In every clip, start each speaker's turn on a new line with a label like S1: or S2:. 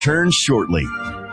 S1: returns shortly.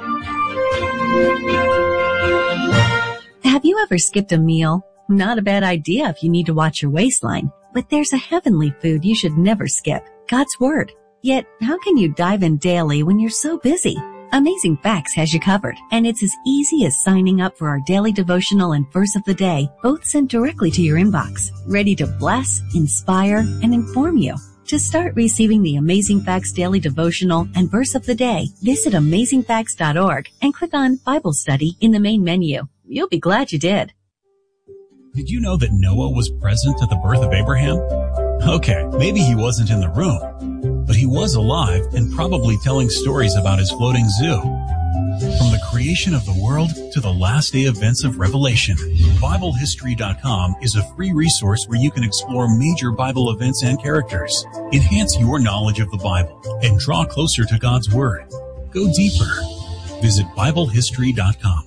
S2: Have you ever skipped a meal? Not a bad idea if you need to watch your waistline. But there's a heavenly food you should never skip, God's Word. Yet, how can you dive in daily when you're so busy? Amazing Facts has you covered, and it's as easy as signing up for our daily devotional and verse of the day, both sent directly to your inbox, ready to bless, inspire, and inform you. To start receiving the Amazing Facts daily devotional and verse of the day, visit amazingfacts.org and click on Bible Study in the main menu. You'll be glad you did.
S3: Did you know that Noah was present at the birth of Abraham? Okay, maybe he wasn't in the room, but he was alive and probably telling stories about his floating zoo. From the creation of the world to the last day events of Revelation, BibleHistory.com is a free resource where you can explore major Bible events and characters, enhance your knowledge of the Bible, and draw closer to God's Word. Go deeper. Visit BibleHistory.com.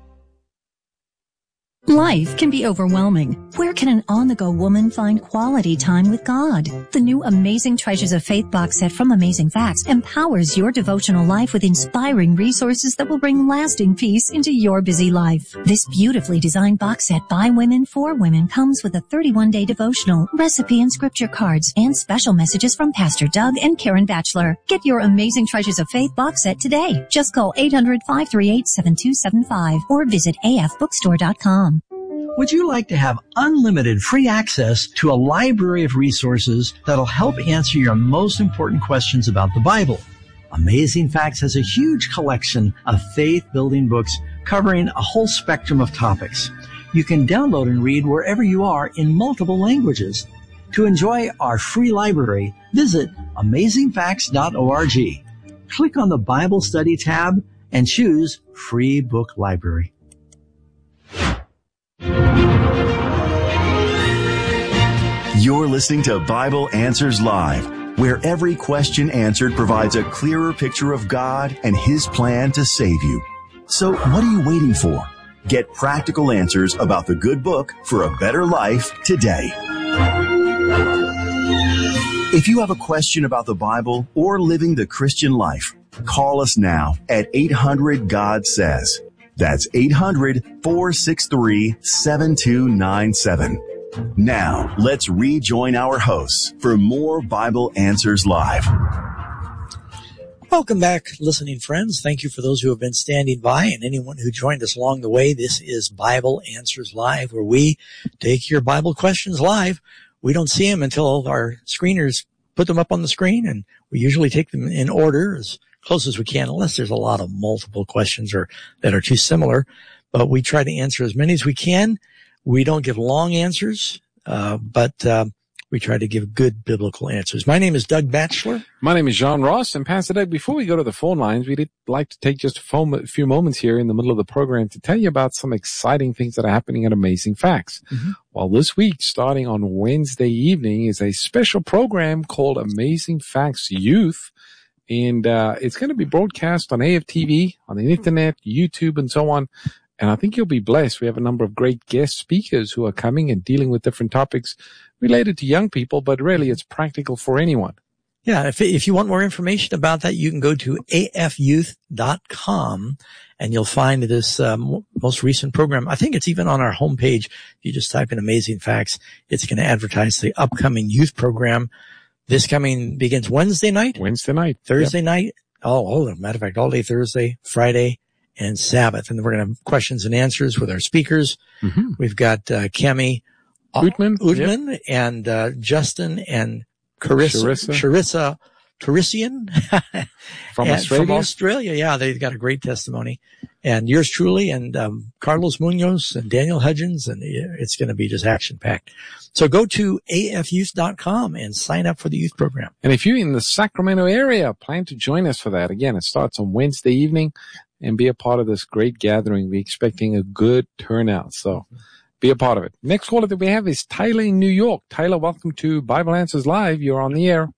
S4: Life can be overwhelming. Where can an on-the-go woman find quality time with God? The new Amazing Treasures of Faith box set from Amazing Facts empowers your devotional life with inspiring resources that will bring lasting peace into your busy life. This beautifully designed box set by women for women comes with a 31-day devotional, recipe and scripture cards, and special messages from Pastor Doug and Karen Batchelor. Get your Amazing Treasures of Faith box set today. Just call 800-538-7275 or visit afbookstore.com.
S5: Would you like to have unlimited free access to a library of resources that'll help answer your most important questions about the Bible? Amazing Facts has a huge collection of faith-building books covering a whole spectrum of topics. You can download and read wherever you are in multiple languages. To enjoy our free library, visit amazingfacts.org. Click on the Bible Study tab and choose Free Book Library.
S1: You're listening to Bible Answers Live, where every question answered provides a clearer picture of God and His plan to save you. So what are you waiting for? Get practical answers about the good book for a better life today. If you have a question about the Bible or living the Christian life, call us now at 800-GOD-SAYS. That's 800-463-7297. Now, let's rejoin our hosts for more Bible Answers Live.
S5: Welcome back, listening friends. Thank you for those who have been standing by and anyone who joined us along the way. This is Bible Answers Live, where we take your Bible questions live. We don't see them until our screeners put them up on the screen, and we usually take them in order as close as we can, unless there's a lot of multiple questions or that are too similar. But we try to answer as many as we can. We don't give long answers, but we try to give good biblical answers. My name is Doug Batchelor.
S6: My name is John Ross. And Pastor Doug, before we go to the phone lines, we'd like to take just a few moments here in the middle of the program to tell you about some exciting things that are happening at Amazing Facts. Mm-hmm. Well, this week, starting on Wednesday evening, is a special program called Amazing Facts Youth. And it's going to be broadcast on AFTV, on the internet, YouTube, and so on. And I think you'll be blessed. We have a number of great guest speakers who are coming and dealing with different topics related to young people, but really it's practical for anyone.
S5: Yeah, if you want more information about that, you can go to afyouth.com and you'll find this most recent program. I think it's even on our homepage. You just type in Amazing Facts. It's going to advertise the upcoming youth program. This begins Wednesday night? Thursday night? Matter of fact, all day Thursday, Friday, and Sabbath. And then we're going to have questions and answers with our speakers. Mm-hmm. We've got Kemi Utman and Justin and Charissa Turissian
S6: from
S5: Australia. Yeah, they've got a great testimony. And yours truly and Carlos Munoz and Daniel Hudgens, and it's going to be just action-packed. So go to afyouth.com and sign up for the youth program.
S6: And if you're in the Sacramento area, plan to join us for that. Again, it starts on Wednesday evening. And be a part of this great gathering. We're expecting a good turnout, so be a part of it. Next caller that we have is Tyler in New York. Tyler, welcome to Bible Answers Live. You're on the air.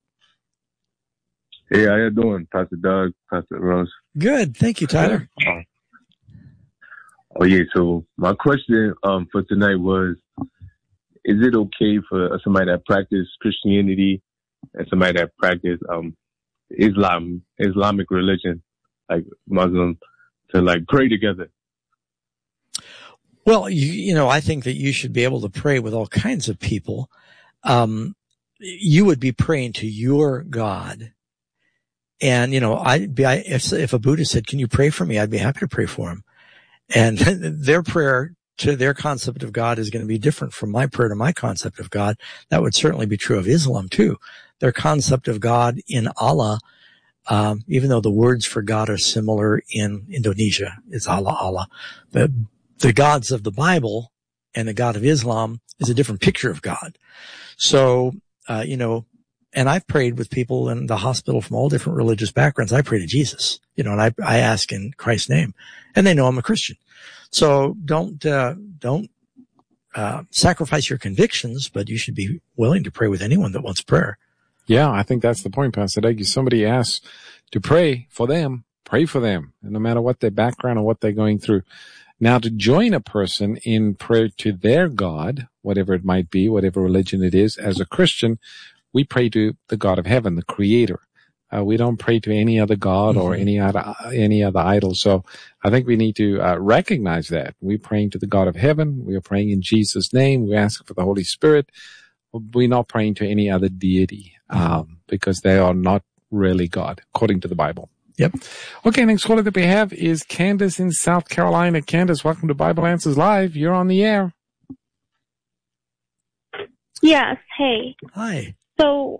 S7: Hey, how you doing, Pastor Doug, Pastor Rose?
S5: Good, thank you, Tyler.
S7: So my question for tonight was, is it okay for somebody that practice Christianity and somebody that practice Islamic religion like Muslim, to like pray together?
S5: Well, I think that you should be able to pray with all kinds of people. You would be praying to your God. And, if a Buddhist said, can you pray for me? I'd be happy to pray for him. And their prayer to their concept of God is going to be different from my prayer to my concept of God. That would certainly be true of Islam too. Their concept of God in Allah, even though the words for God are similar in Indonesia, it's Allah, Allah. The gods of the Bible and the God of Islam is a different picture of God. So, and I've prayed with people in the hospital from all different religious backgrounds. I pray to Jesus, and I ask in Christ's name, and they know I'm a Christian. So don't sacrifice your convictions, but you should be willing to pray with anyone that wants prayer.
S6: Yeah, I think that's the point, Pastor Doug. If somebody asks to pray for them, pray for them, and no matter what their background or what they're going through. Now, to join a person in prayer to their God, whatever it might be, whatever religion it is, as a Christian, we pray to the God of heaven, the Creator. We don't pray to any other God or any other idol. So I think we need to recognize that. We're praying to the God of heaven. We are praying in Jesus' name. We ask for the Holy Spirit. We're not praying to any other deity because they are not really God, according to the Bible.
S5: Yep.
S6: Okay, next caller that we have is Candace in South Carolina. Candace, welcome to Bible Answers Live. You're on the air.
S8: Yes. Hey.
S5: Hi.
S8: So,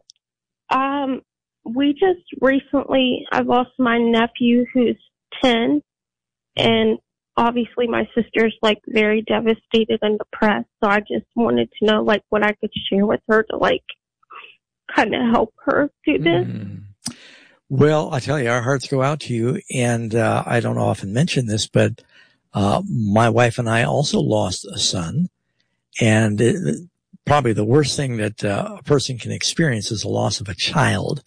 S8: we just recently, I lost my nephew who's 10, and obviously my sister's like very devastated and depressed. So I just wanted to know like what I could share with her to like kind of help her through this.
S5: Well, I tell you, our hearts go out to you, and I don't often mention this, but my wife and I also lost a son, and probably the worst thing that a person can experience is the loss of a child.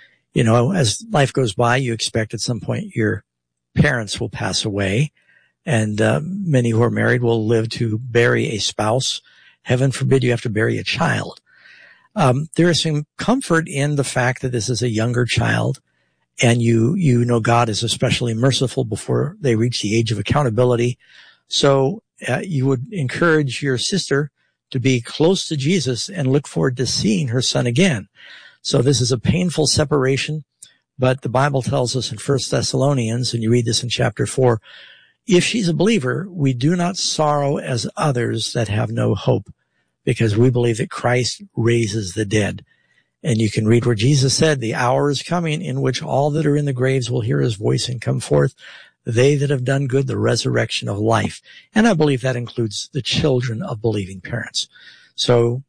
S5: As life goes by, you expect at some point your parents will pass away, and many who are married will live to bury a spouse. Heaven forbid you have to bury a child. There is some comfort in the fact that this is a younger child, and you know God is especially merciful before they reach the age of accountability. So you would encourage your sister to be close to Jesus and look forward to seeing her son again. So this is a painful separation, but the Bible tells us in 1 Thessalonians, and you read this in chapter 4, if she's a believer, we do not sorrow as others that have no hope, because we believe that Christ raises the dead. And you can read where Jesus said, the hour is coming in which all that are in the graves will hear his voice and come forth, they that have done good, the resurrection of life. And I believe that includes the children of believing parents. So,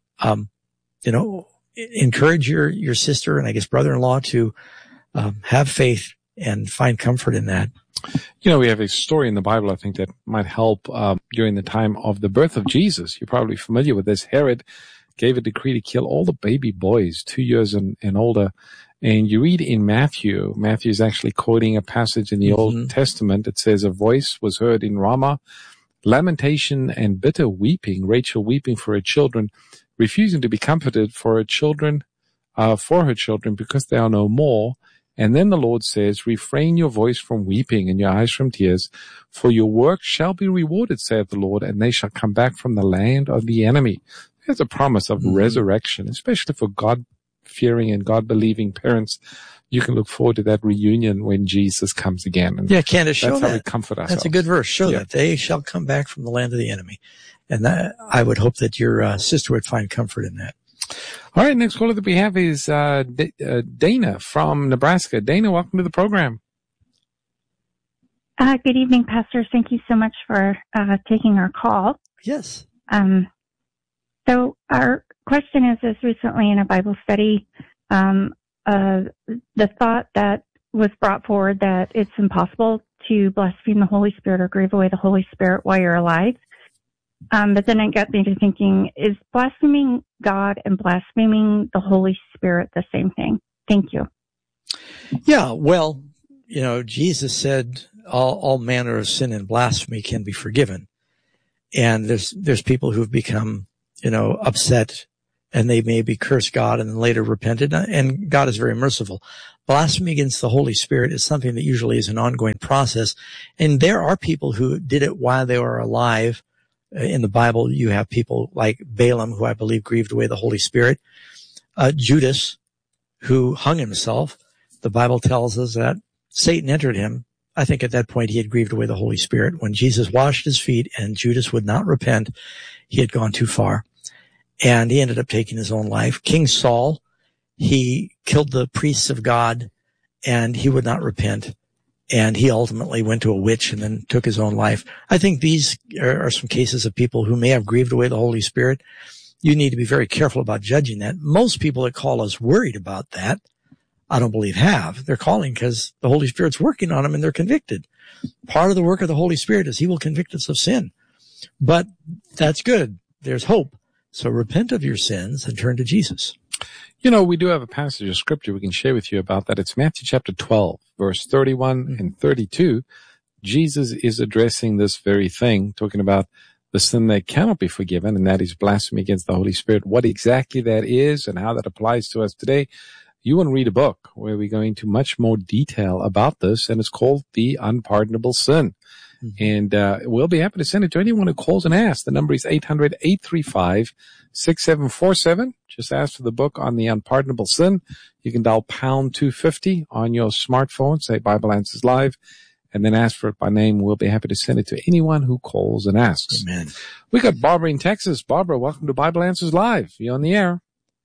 S5: encourage your sister and I guess brother-in-law to have faith and find comfort in that.
S6: We have a story in the Bible, I think, that might help during the time of the birth of Jesus. You're probably familiar with this. Herod gave a decree to kill all the baby boys 2 years and older. And you read in Matthew is actually quoting a passage in the Old Testament. It says, a voice was heard in Ramah, lamentation and bitter weeping, Rachel weeping for her children, refusing to be comforted for her children because they are no more. And then the Lord says, refrain your voice from weeping and your eyes from tears, for your work shall be rewarded, saith the Lord, and they shall come back from the land of the enemy. There's a promise of resurrection, especially for God-fearing and God-believing parents. You can look forward to that reunion when Jesus comes again. And
S5: Candace, show
S6: that's
S5: that.
S6: How we comfort ourselves.
S5: That's a good verse. Show that. They shall come back from the land of the enemy. And I would hope that your sister would find comfort in that.
S6: All right, next caller that we have is Dana from Nebraska. Dana, welcome to the program.
S9: Good evening, pastors. Thank you so much for taking our call.
S5: Yes.
S9: So our question is recently in a Bible study, the thought that was brought forward that it's impossible to blaspheme the Holy Spirit or grieve away the Holy Spirit while you're alive. But then it got me to thinking, is blaspheming God and blaspheming the Holy Spirit the same thing? Thank you.
S5: Yeah, well, Jesus said all manner of sin and blasphemy can be forgiven. And there's people who've become, upset and they maybe cursed God and then later repented, and God is very merciful. Blasphemy against the Holy Spirit is something that usually is an ongoing process, and there are people who did it while they were alive. In the Bible, you have people like Balaam, who I believe grieved away the Holy Spirit, Judas, who hung himself. The Bible tells us that Satan entered him. I think at that point he had grieved away the Holy Spirit. When Jesus washed his feet and Judas would not repent, he had gone too far. And he ended up taking his own life. King Saul, he killed the priests of God, and he would not repent. And he ultimately went to a witch and then took his own life. I think these are some cases of people who may have grieved away the Holy Spirit. You need to be very careful about judging that. Most people that call us worried about that, I don't believe have. They're calling because the Holy Spirit's working on them and they're convicted. Part of the work of the Holy Spirit is he will convict us of sin. But that's good. There's hope. So repent of your sins and turn to Jesus.
S6: You know, we do have a passage of scripture we can share with you about that. It's Matthew chapter 12, verse 31 and 32. Jesus is addressing this very thing, talking about the sin that cannot be forgiven, and that is blasphemy against the Holy Spirit. What exactly that is and how that applies to us today, you want to read a book where we go into much more detail about this, and it's called The Unpardonable Sin. And we'll be happy to send it to anyone who calls and asks. The number is 800-835-6747. Just ask for the book on the unpardonable sin. You can dial pound 250 on your smartphone, say Bible Answers Live, and then ask for it by name. We'll be happy to send it to anyone who calls and asks.
S5: Amen.
S6: We got Barbara in Texas. Barbara, welcome to Bible Answers Live. You're on the air.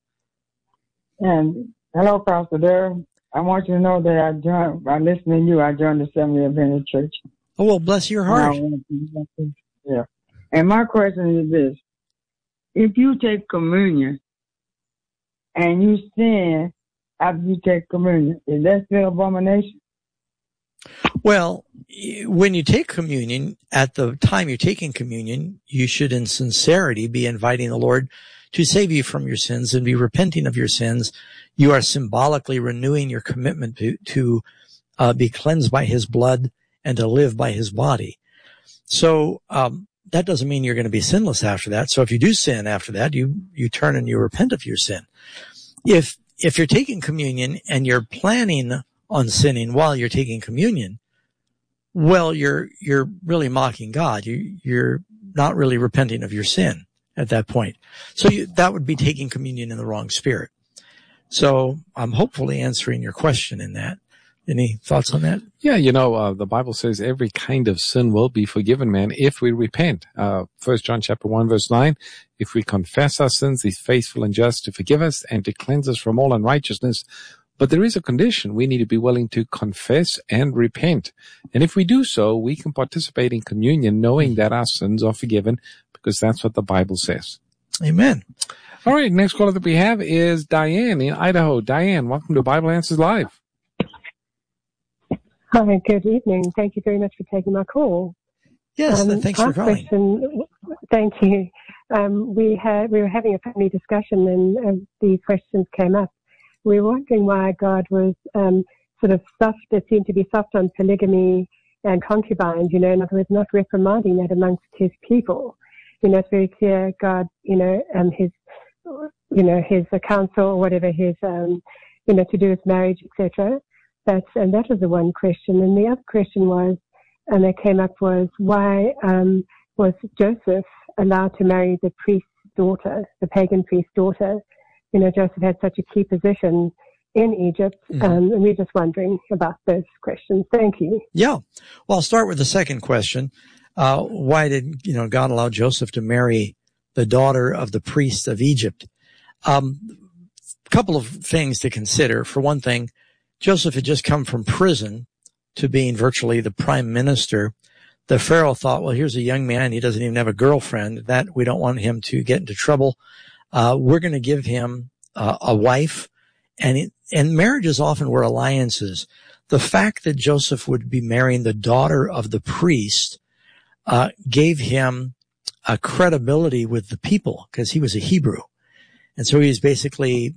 S10: And hello, Pastor Darrell. I want you to know that by listening to you, I joined the Assembly of Adventist Church.
S5: Oh, well, bless your heart.
S10: Yeah. And my question is this. If you take communion and you sin after you take communion, is that still abomination?
S5: Well, when you take communion, at the time you're taking communion, you should in sincerity be inviting the Lord to save you from your sins and be repenting of your sins. You are symbolically renewing your commitment to be cleansed by his blood and to live by his body. So that doesn't mean you're going to be sinless after that. So if you do sin after that, you turn and you repent of your sin. If you're taking communion and you're planning on sinning while you're taking communion, well, you're really mocking God. You're not really repenting of your sin at that point. So that would be taking communion in the wrong spirit. So I'm hopefully answering your question in that. Any thoughts on that?
S6: Yeah, you know, the Bible says every kind of sin will be forgiven, man, if we repent. 1 John chapter 1, verse 9, if we confess our sins, he's faithful and just to forgive us and to cleanse us from all unrighteousness. But there is a condition. We need to be willing to confess and repent. And if we do so, we can participate in communion knowing that our sins are forgiven, because that's what the Bible says.
S5: Amen.
S6: All right, next caller that we have is Diane in Idaho. Diane, welcome to Bible Answers Live.
S11: Hi, good evening. Thank you very much for taking my call.
S5: Yes, thanks for calling.
S11: Thank you. We were having a family discussion and these questions came up. We were wondering why God was sort of soft. It seemed to be soft on polygamy and concubines, in other words, not reprimanding that amongst his people. It's very clear God, his counsel or whatever his, to do with marriage, etc. And that was the one question. And the other question was, and that came up was, why was Joseph allowed to marry the priest's daughter, the pagan priest's daughter? Joseph had such a key position in Egypt, and we're just wondering about those questions. Thank you.
S5: Yeah. Well, I'll start with the second question. Why did, God allow Joseph to marry the daughter of the priest of Egypt? Couple of things to consider. For one thing, Joseph had just come from prison to being virtually the prime minister. The Pharaoh thought, well, here's a young man. He doesn't even have a girlfriend. That we don't want him to get into trouble. We're going to give him a wife. And marriages often were alliances. The fact that Joseph would be marrying the daughter of the priest gave him a credibility with the people because he was a Hebrew. And so he was basically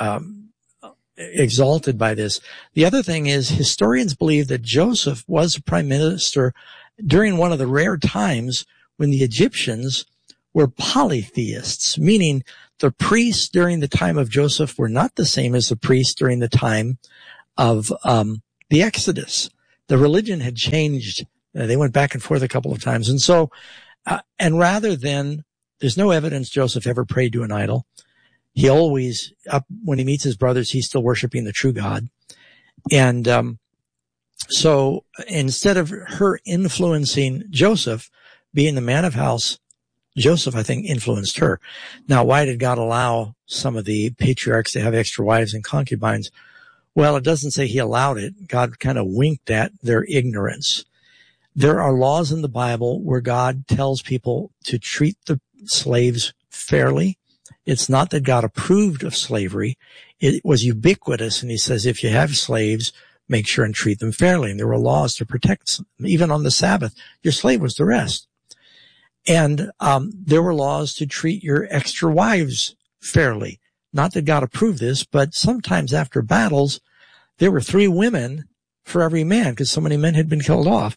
S5: exalted by this. The other thing is historians believe that Joseph was prime minister during one of the rare times when the Egyptians were polytheists, meaning the priests during the time of Joseph were not the same as the priests during the time of the Exodus. The religion had changed. They went back and forth a couple of times. And so, and rather than, there's no evidence Joseph ever prayed to an idol. He always, when he meets his brothers, he's still worshiping the true God. And so instead of her influencing Joseph, being the man of house, Joseph, I think, influenced her. Now, why did God allow some of the patriarchs to have extra wives and concubines? Well, it doesn't say he allowed it. God kind of winked at their ignorance. There are laws in the Bible where God tells people to treat the slaves fairly. It's not that God approved of slavery. It was ubiquitous, and he says if you have slaves, make sure and treat them fairly. And there were laws to protect them. Even on the Sabbath, your slave was to rest. And there were laws to treat your extra wives fairly. Not that God approved this, but sometimes after battles, there were 3 women for every man because so many men had been killed off.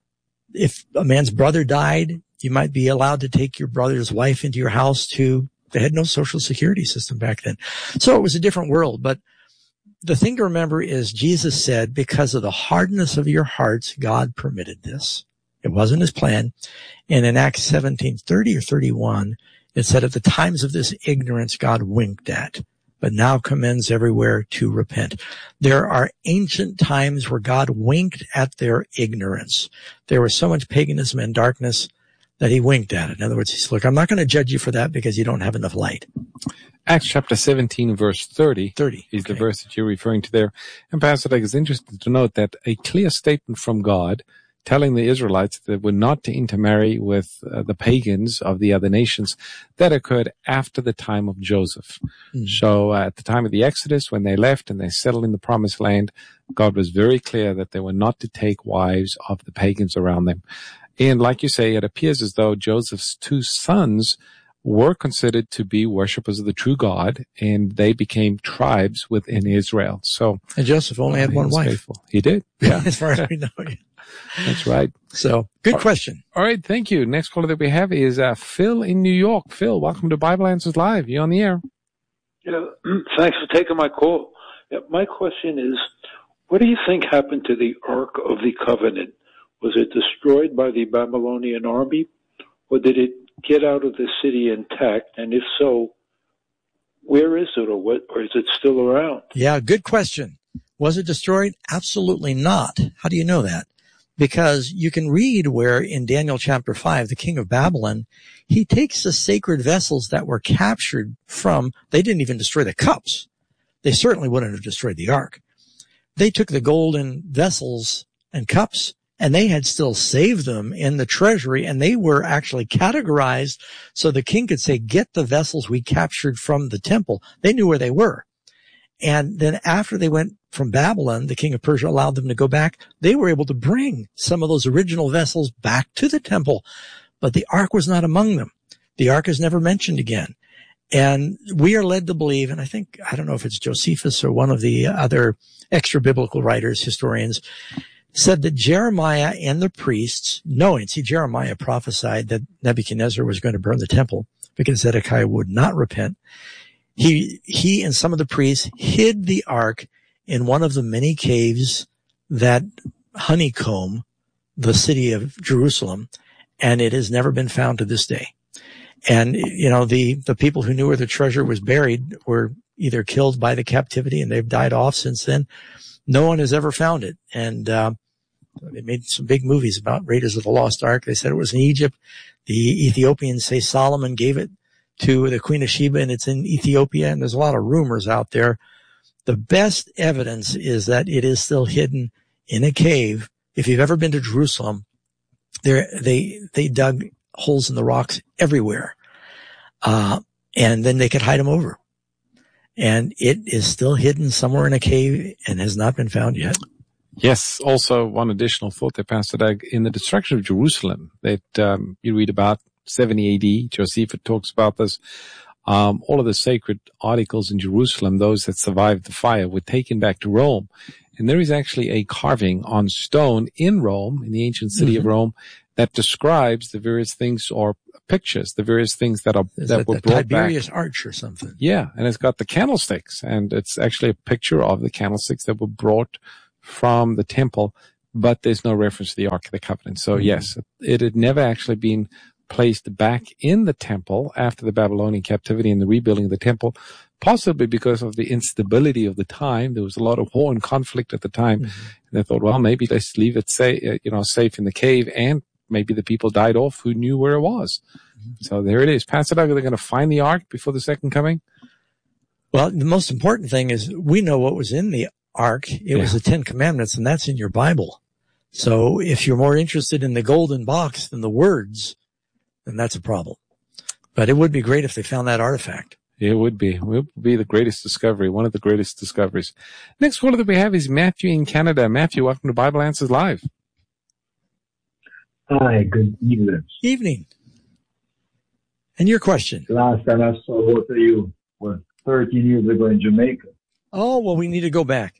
S5: If a man's brother died, you might be allowed to take your brother's wife into your house to, they had no social security system back then. So it was a different world. But the thing to remember is Jesus said, because of the hardness of your hearts, God permitted this. It wasn't his plan. And in Acts 17:30 or 31, it said, at the times of this ignorance, God winked at, but now commends everywhere to repent. There are ancient times where God winked at their ignorance. There was so much paganism and darkness that he winked at it. In other words, he said, look, I'm not going to judge you for that because you don't have enough light.
S6: Acts chapter 17, verse 30 is the verse that you're referring to there. And Pastor Doug is interested to note that a clear statement from God telling the Israelites that they were not to intermarry with the pagans of the other nations, that occurred after the time of Joseph. So at the time of the Exodus, when they left and they settled in the promised land, God was very clear that they were not to take wives of the pagans around them. And like you say, it appears as though Joseph's 2 sons were considered to be worshippers of the true God, and they became tribes within Israel. So,
S5: and Joseph only had one wife.
S6: Faithful. He did. Yeah.
S5: As far as we know.
S6: That's right.
S5: So, good question.
S6: All right, thank you. Next caller that we have is Phil in New York. Phil, welcome to Bible Answers Live. You're on the air.
S12: Yeah, thanks for taking my call. Yeah, my question is, what do you think happened to the Ark of the Covenant? Was it destroyed by the Babylonian army, or did it get out of the city intact? And if so, where is it, or is it still around?
S5: Yeah, good question. Was it destroyed? Absolutely not. How do you know that? Because you can read where in Daniel chapter 5, the king of Babylon, he takes the sacred vessels that were captured from, they didn't even destroy the cups. They certainly wouldn't have destroyed the ark. They took the golden vessels and cups, and they had still saved them in the treasury, and they were actually categorized so the king could say, get the vessels we captured from the temple. They knew where they were. And then after they went from Babylon, the king of Persia allowed them to go back. They were able to bring some of those original vessels back to the temple, but the ark was not among them. The ark is never mentioned again. And we are led to believe, and I don't know if it's Josephus or one of the other extra biblical writers, historians, said that Jeremiah and the priests, Jeremiah prophesied that Nebuchadnezzar was going to burn the temple because Zedekiah would not repent. He and some of the priests hid the ark in one of the many caves that honeycomb the city of Jerusalem, and it has never been found to this day. And, the people who knew where the treasure was buried were either killed by the captivity, and they've died off since then. No one has ever found it. And they made some big movies about Raiders of the Lost Ark. They said it was in Egypt. The Ethiopians say Solomon gave it to the Queen of Sheba, and it's in Ethiopia. And there's a lot of rumors out there. The best evidence is that it is still hidden in a cave. If you've ever been to Jerusalem, they dug holes in the rocks everywhere. And then they could hide them over. And it is still hidden somewhere in a cave and has not been found yet.
S6: Yes. Also, one additional thought there, Pastor Doug, in the destruction of Jerusalem that you read about 70 AD, Josephus talks about this. All of the sacred articles in Jerusalem, those that survived the fire, were taken back to Rome. And there is actually a carving on stone in Rome, in the ancient city of Rome, that describes the various things or pictures, the various things that were brought back.
S5: Tiberius Arch or something.
S6: Yeah, and it's got the candlesticks, and it's actually a picture of the candlesticks that were brought from the temple, but there's no reference to the Ark of the Covenant. So yes, it had never actually been placed back in the temple after the Babylonian captivity and the rebuilding of the temple, possibly because of the instability of the time. There was a lot of war and conflict at the time. And they thought, well, maybe let's leave it safe in the cave, and maybe the people died off who knew where it was. So there it is. Pastor Doug, are they going to find the Ark before the second coming?
S5: Well, the most important thing is we know what was in the Ark. It was the 10 Commandments, and that's in your Bible. So if you're more interested in the golden box than the words, then that's a problem. But it would be great if they found that artifact.
S6: It would be. It would be the greatest discovery, one of the greatest discoveries. Next caller that we have is Matthew in Canada. Matthew, welcome to Bible Answers Live.
S13: Hi, good evening.
S5: Evening. And your question?
S13: The last time I saw both of you was 13 years ago in Jamaica.
S5: Oh, well, we need to go back.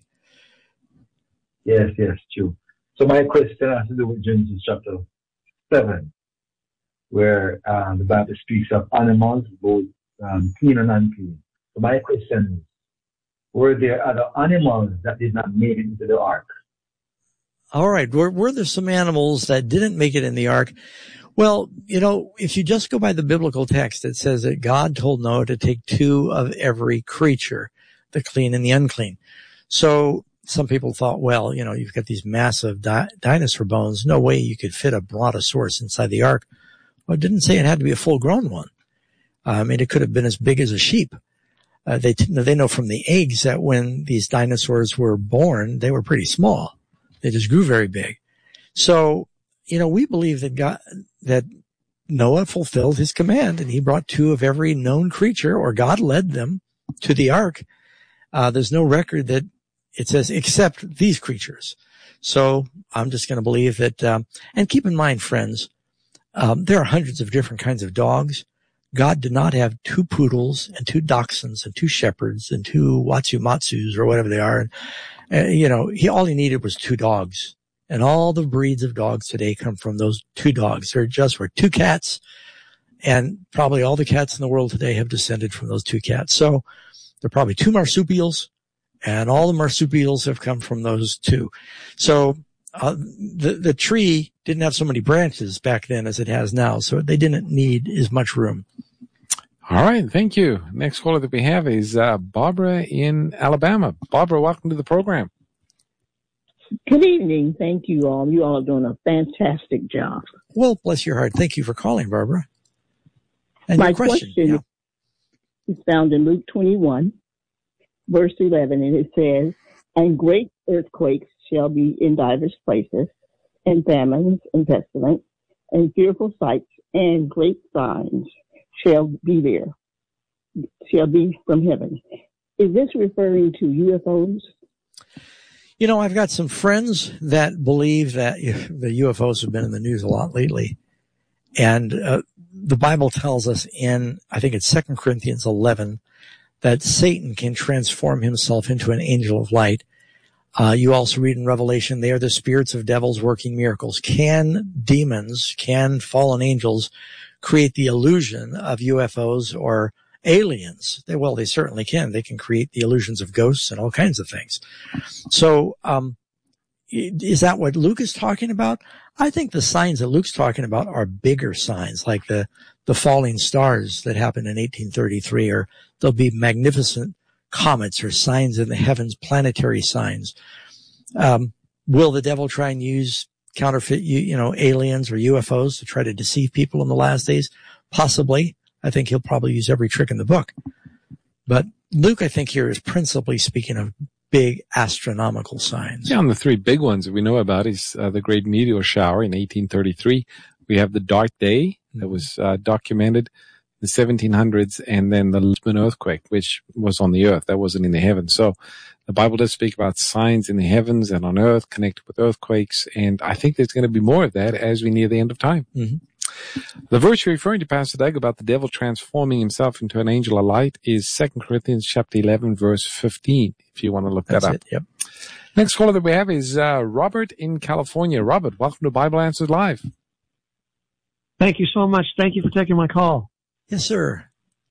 S13: Yes, true. So my question has to do with Genesis chapter 7, where the Bible speaks of animals, both clean and unclean. So my question is, were there other animals that did not make it into the ark?
S5: All right. Were there some animals that didn't make it in the ark? Well, if you just go by the biblical text, it says that God told Noah to take 2 of every creature, the clean and the unclean. So some people thought, well, you've got these massive dinosaur bones. No way you could fit a brontosaurus inside the ark. Well, it didn't say it had to be a full-grown one. It could have been as big as a sheep. They know from the eggs that when these dinosaurs were born, they were pretty small. They just grew very big. So, we believe that Noah fulfilled his command, and he brought 2 of every known creature, or God led them to the ark. There's no record that it says except these creatures. So I'm just going to believe that, and keep in mind, friends, there are hundreds of different kinds of dogs. God did not have 2 poodles and 2 dachshunds and 2 shepherds and 2 Watsu-Matsus or whatever they are. And, all he needed was 2 dogs. And all the breeds of dogs today come from those 2 dogs. There just were 2 cats, and probably all the cats in the world today have descended from those 2 cats. So there are probably 2 marsupials, and all the marsupials have come from those 2. So the tree didn't have so many branches back then as it has now, so they didn't need as much room.
S6: All right, thank you. Next caller that we have is Barbara in Alabama. Barbara, welcome to the program.
S14: Good evening. Thank you all. You all are doing a fantastic job.
S5: Well, bless your heart. Thank you for calling, Barbara. And
S14: my
S5: your question
S14: is found in Luke 21, verse 11, and it says, "And great earthquakes shall be in divers places, and famines and pestilence, and fearful sights and great signs shall be from heaven." Is this referring to UFOs?
S5: I've got some friends that believe that the UFOs have been in the news a lot lately. And the Bible tells us in, I think it's 2 Corinthians 11, that Satan can transform himself into an angel of light. You also read in Revelation, they are the spirits of devils working miracles. Can demons, can fallen angels create the illusion of UFOs or aliens? They certainly can. They can create the illusions of ghosts and all kinds of things. So, is that what Luke is talking about? I think the signs that Luke's talking about are bigger signs, like the falling stars that happened in 1833, or there'll be magnificent comets or signs in the heavens, planetary signs. Will the devil try and use counterfeit, aliens or UFOs to try to deceive people in the last days? Possibly. I think he'll probably use every trick in the book. But Luke, I think, here is principally speaking of big astronomical signs.
S6: Yeah, and the 3 big ones that we know about is the Great Meteor Shower in 1833. We have the Dark Day that was documented in the 1700s, and then the Lisbon earthquake, which was on the earth. That wasn't in the heavens. So the Bible does speak about signs in the heavens and on earth connected with earthquakes, and I think there's going to be more of that as we near the end of time.
S5: Mm-hmm.
S6: The verse you're referring to, Pastor Doug, about the devil transforming himself into an angel of light is 2 Corinthians chapter 11, verse 15, if you want to look that up.
S5: Yep.
S6: Next caller that we have is Robert in California. Robert, welcome to Bible Answers Live.
S15: Thank you so much. Thank you for taking my call.
S5: Yes, sir.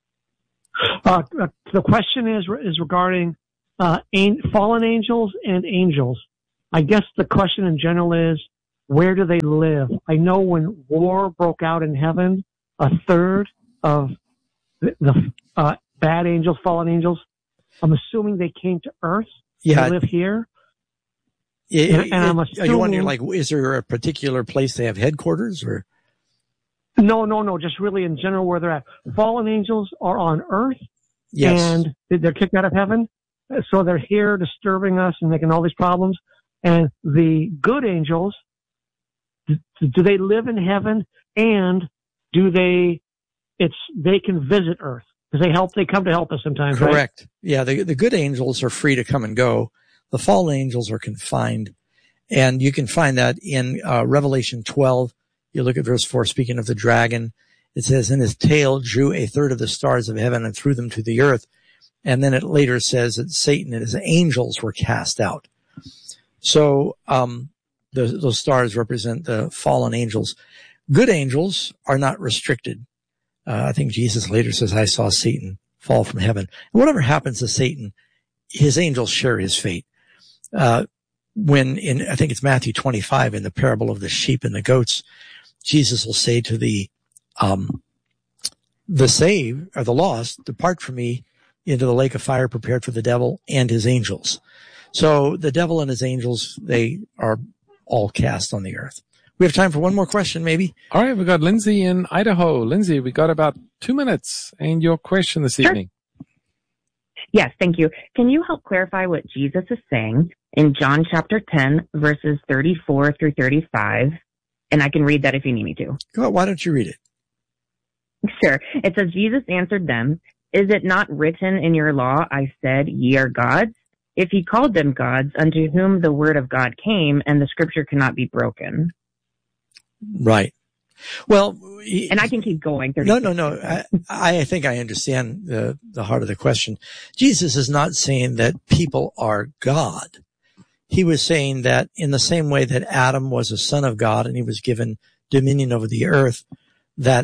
S15: The question is regarding fallen angels and angels. I guess the question in general is, where do they live? I know when war broke out in heaven, a third of the bad angels, fallen angels, I'm assuming they came to earth.
S5: Yeah.
S15: They live here.
S5: And I'm assuming, are you wondering, like, is there a particular place they have headquarters, or?
S15: No. Just really in general where they're at. Fallen angels are on earth.
S5: Yes.
S15: And they're kicked out of heaven. So they're here disturbing us and making all these problems. And the good angels, do they live in heaven? And they can visit earth? Because they come to help us sometimes,
S5: correct.
S15: Right?
S5: Yeah, the good angels are free to come and go. The fallen angels are confined. And you can find that in Revelation 12. You look at verse 4, speaking of the dragon. It says, "And his tail drew a third of the stars of heaven and threw them to the earth." And then it later says that Satan and his angels were cast out. So those stars represent the fallen angels. Good angels are not restricted. I think Jesus later says, "I saw Satan fall from heaven." And whatever happens to Satan, his angels share his fate. I think it's Matthew 25, in the parable of the sheep and the goats, Jesus will say to the saved or the lost, "Depart from me into the lake of fire prepared for the devil and his angels." So the devil and his angels, they are all cast on the earth. We have time for one more question, maybe.
S6: All right, we got Lindsay in Idaho. Lindsay, we got about 2 minutes, and your question this evening.
S16: Yes, thank you. Can you help clarify what Jesus is saying in John chapter 10, verses 34 through 35? And I can read that if you need me to.
S5: Go ahead, why don't you read it?
S16: Sure. It says, "Jesus answered them, 'Is it not written in your law, I said, ye are gods? If he called them gods, unto whom the word of God came, and the scripture cannot be broken.'"
S5: Right. Well,
S16: and I can keep going.
S5: No. I think I understand the heart of the question. Jesus is not saying that people are God. He was saying that in the same way that Adam was a son of God and he was given dominion over the earth, that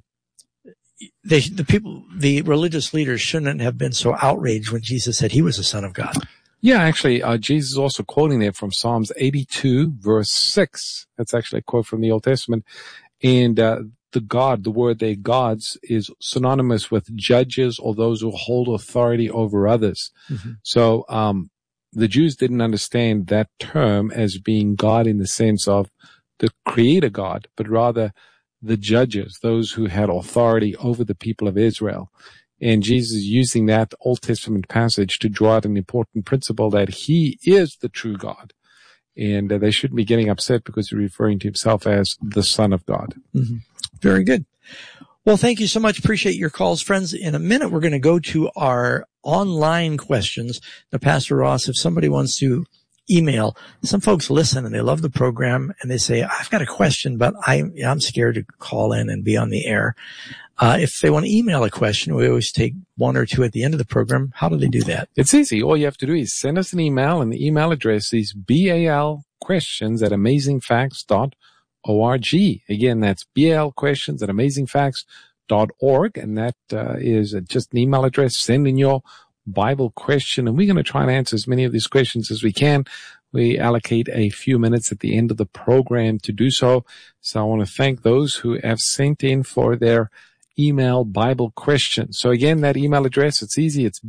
S5: the religious leaders shouldn't have been so outraged when Jesus said he was a son of God.
S6: Yeah, actually, Jesus is also quoting there from Psalms 82, verse 6. That's actually a quote from the Old Testament. And the word they gods is synonymous with judges or those who hold authority over others. Mm-hmm. So the Jews didn't understand that term as being God in the sense of the creator God, but rather the judges, those who had authority over the people of Israel. And Jesus is using that Old Testament passage to draw out an important principle that he is the true God. And they shouldn't be getting upset because he's referring to himself as the Son of God.
S5: Mm-hmm. Very good. Well, thank you so much. Appreciate your calls, friends. In a minute, we're going to go to our online questions. Now, Pastor Ross, if somebody wants to email, some folks listen and they love the program and they say, "I've got a question, but I'm scared to call in and be on the air." If they want to email a question, we always take one or two at the end of the program. How do they do that?
S6: It's easy. All you have to do is send us an email, and the email address is balquestions@amazingfacts.org. Again, that's balquestions@amazingfacts.org, and that is just an email address. Send in your Bible question, and we're going to try and answer as many of these questions as we can. We allocate a few minutes at the end of the program to do so. So I want to thank those who have sent in for their email Bible questions. So again, that email address, it's easy. It's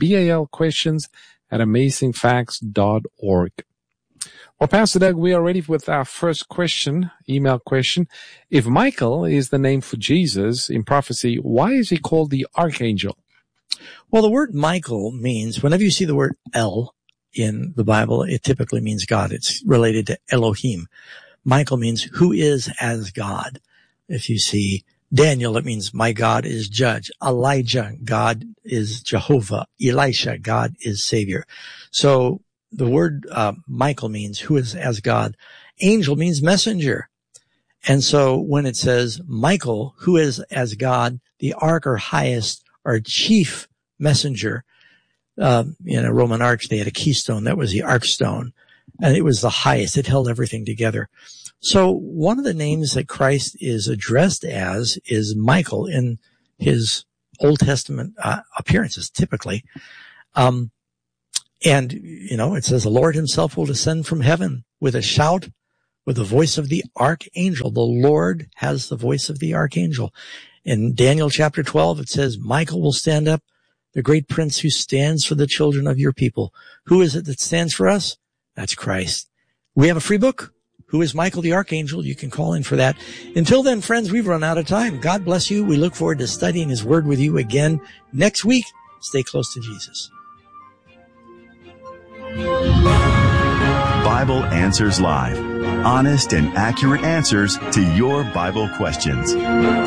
S6: balquestions@amazingfacts.org. Well, Pastor Doug, we are ready with our first question, email question. If Michael is the name for Jesus in prophecy, why is he called the archangel?
S5: Well, the word Michael means, whenever you see the word El in the Bible, it typically means God. It's related to Elohim. Michael means who is as God. If you see Daniel, it means my God is judge. Elijah, God is Jehovah. Elisha, God is Savior. So the word Michael means who is as God. Angel means messenger. And so when it says Michael, who is as God, the ark or highest or chief messenger, in a Roman arch, they had a keystone. That was the ark stone. And it was the highest. It held everything together. So one of the names that Christ is addressed as is Michael in his Old Testament appearances, typically. And, it says the Lord himself will descend from heaven with a shout, with the voice of the archangel. The Lord has the voice of the archangel. In Daniel chapter 12, it says, Michael will stand up, the great prince who stands for the children of your people. Who is it that stands for us? That's Christ. We have a free book. Who is Michael the Archangel? You can call in for that. Until then, friends, we've run out of time. God bless you. We look forward to studying his word with you again next week. Stay close to Jesus.
S1: Bible Answers Live. Honest and accurate answers to your Bible questions.